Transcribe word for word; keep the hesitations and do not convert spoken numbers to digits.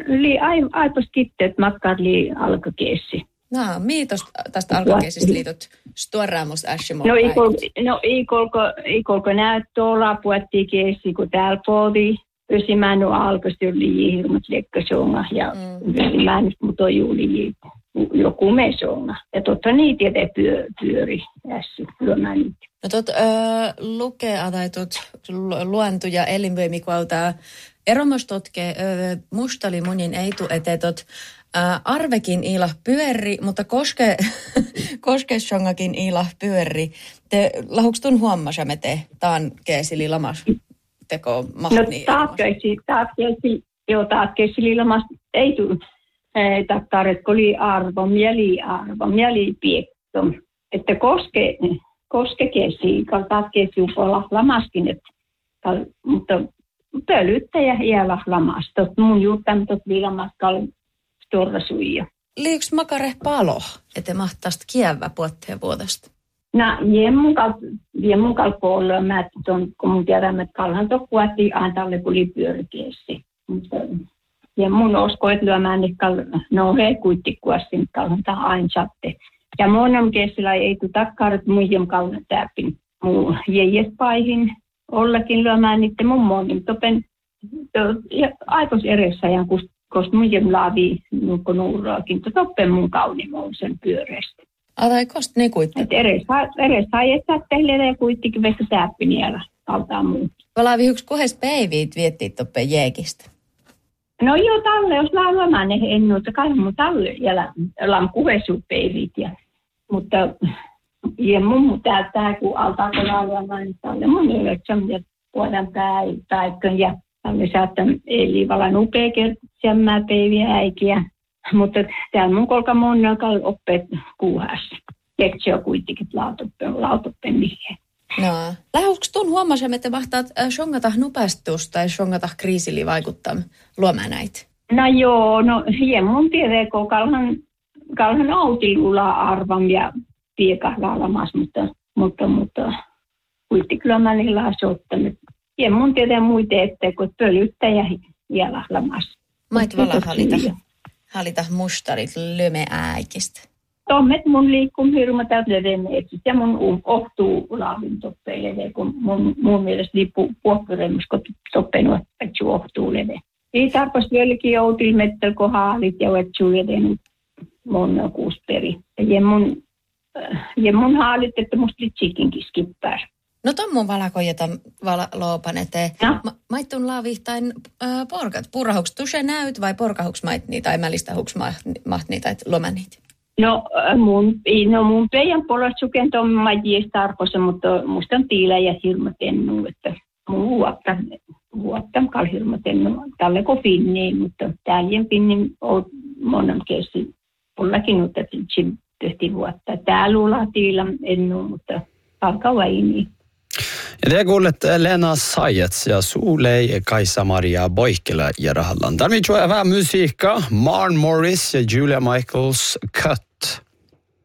li aipas kitteet makkaat li alkakeessi. No, miitos tästä alkakeessistä liitot stuoraamus äsken. No ei kolko, no ei kolko, ei kolko näyttöolla puettiin keessi, kun täällä polvi. Ysimään on alkasti oli hirmat lekkasonga ja ysimään nyt mut on juuri joku mesonga. Ja totta niitä jäte pyö, pyöri ässy lyömään niitä. No tot äh, lukee ataitut luentuja elinvoimikualta eromostotke äh, mustali munin eitu etetot äh, arvekin ilah pyöri, mutta koske koskessongakin ilah pyöri. Te lahuks tun huommasemme te taan keesili lamas? Teko mahti. No taatkeisi, taatkeisi, joo taatkeisi liilamasta ei tule. Takkaaret, kun oli arvo, mieli arvo, mieli piekto. Että koske, koske keesi, kun taatkeisi jupolla lamaskin, että, mutta pölyttäjä iällä lamasta. Mun juuttaan tuot liilamasta storrasuja. Liiks makare palo, että mahtaist kievä puotteen vuodesta? No, jemmun kalpoilla mä ton, kun mun tiedän, että kallan tokkuatti antalle kun oli pyörkeessi. Ja mun usko, että lyömään, että nousee kuittikuasti, että kallan tähän aina saatte. Ja monen kessillä ei tule takkaan, että mun jem kallan täpin. Mun jäjespaihin ollakin lyömään niitä mun monin topen. Aikos edessä ajan, koska mun jem laavii nuukko nuuraakin. Toppen mun kauniimoon sen pyöreästi. Ai kost ne kuitti? Että edes sai, että teille kuittikin vasta täppi niellä altaa muu. Valaavi yksi kohes päiviit viettii toppen jeekistä. No joo, talle, jos laulemaan, niin en nuota kai mun talle ja lam kuhesu päiviit. Mutta ja mun täältä, kun altaa kun laulemaan, niin talle mun yhdeksän ja puolen päivän ja talle saattaa eli valan upea kertsiämmää päiviä äikiä. Mutta täällä mun kolka mun kalli oppeet kuuhässä. Teksti on kuitenkin lautoppen mihin. No. Lähuks tuon huomasin, että mahtaat shongata nupastus tai shongata kriisili vaikuttaa luomaan näitä? No joo, no hien mun tiedä, kun kalhan, kalhan autilulla arvam ja piekahlaalamas, mutta, mutta, mutta kuitenkin kyllä mä niillä olen ottanut. Hien mun tiedä muita, että kun pölyttäjä ja lahlamas. Mait vala halita. Halita mustarit lyme äikistä. Tommet mun liikkuu hirmata leveneet. Ja mun ohtuu laavin toppeille, kun mun, mun mielestä liippuu puhkeremus, kun toppenut, että ohtuu leve. Ei tarpas vieläkin joutuu mettä, kun haalit ja vetsuu levenut mun kuusperi. Ja mun, ja mun haalit, että musta litsikinkin skippää. No ton mun valakojeta vala loopan eteen. No. Ma, maittun laavihtain äh, porkat. Purrahuks tuse näyt vai porkahuks mait niitä tai mälistähuks maht niitä, et loma niitä? No mun, no mun peijän puolesta suken tuon majiesta arpossa, mutta musta on tiilä ja hirmat ennu, että mun huotta, huotta kal hirmat ennu. Tälle kun finniin, mutta täällä pinnin on monen kessi puollakin, mutta tehtiin vuotta. Täällä luulla tiilä ennu, mutta alkaa vaini. Ja te kuulet Lena Sajets ja Suulei Kaisa-Maria Boikela ja Rahallan. Tarvitsee vähän musiikkaa. Maren Morris ja Julia Michaels Cut.